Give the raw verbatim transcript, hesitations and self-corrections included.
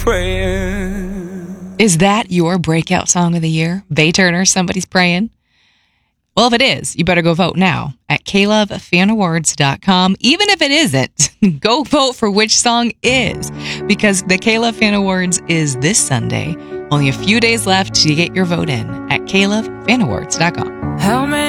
Praying. Is that your breakout song of the year? Bay Turner, Somebody's Praying? Well, if it is, you better go vote now at k love fan awards dot com. Even if it isn't, go vote for which song is, because the K-Love Fan Awards is this Sunday. Only a few days left to get your vote in at k love fan awards dot com. How